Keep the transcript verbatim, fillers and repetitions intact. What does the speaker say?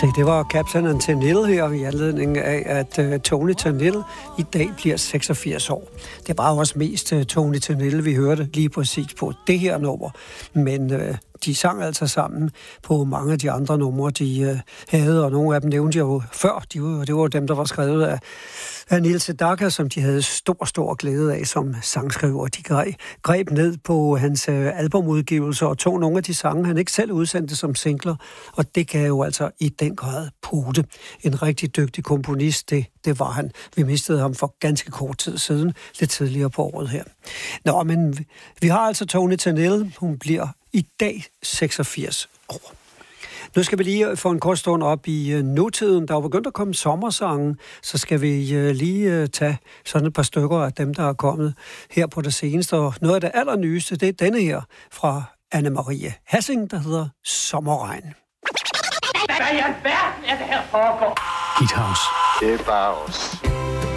Se, det var Captain Tennille her i anledning af, at uh, Tony Tennille i dag bliver seksogfirs år. Det var også mest uh, Tony Tennille, vi hørte lige præcis på det her nummer. Men uh, de sang altså sammen på mange af de andre numre, de uh, havde, og nogle af dem nævnte jeg jo før. De var, det var dem, der var skrevet af, af Neil Sedaka, som de havde stor, stor glæde af som sangskriver. De greb, greb ned på hans uh, albumudgivelser og tog nogle af de sange, han ikke selv udsendte som singler, og det kan jo altså i den grad putte. En rigtig dygtig komponist, det, det var han. Vi mistede ham for ganske kort tid siden, lidt tidligere på året her. Nå, men vi, vi har altså Tony Tennille. Hun bliver i dag seksogfirs år. Nu skal vi lige få en kort stund op i uh, nutiden. Der er jo begyndt at komme sommersange, så skal vi uh, lige uh, tage sådan et par stykker af dem, der er kommet her på det seneste. Og noget af det allernyeste, det er denne her fra Anne-Marie Hassing, der hedder Sommerregn. Hvad i alverden er det her foregår? Hit House. Det er bare os.